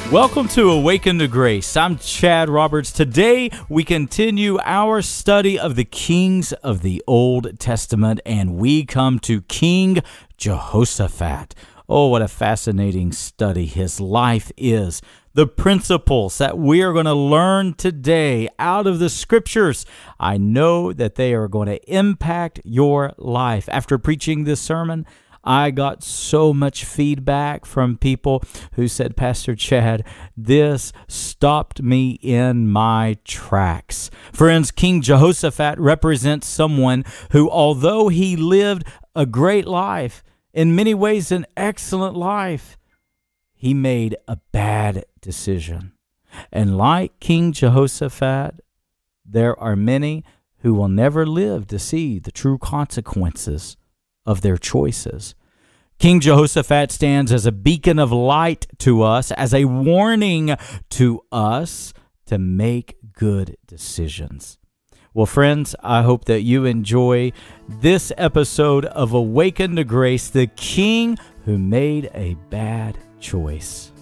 Welcome to Awaken to Grace. I'm Chad Roberts. Today we continue our study of the kings of the Old Testament, and we come to King Jehoshaphat. Oh, what a fascinating study his life is. The principles that we are going to learn today out of the scriptures, I know that they are going to impact your life. After preaching this sermon, I got so much feedback from people who said, Pastor Chad, this stopped me in my tracks. Friends, King Jehoshaphat represents someone who, although he lived a great life, in many ways an excellent life, he made a bad decision. And like King Jehoshaphat, there are many who will never live to see the true consequences of their choices. King Jehoshaphat stands as a beacon of light to us, as a warning to us to make good decisions. Well, friends, I hope that you enjoy this episode of Awaken to Grace, the king who made a bad choice.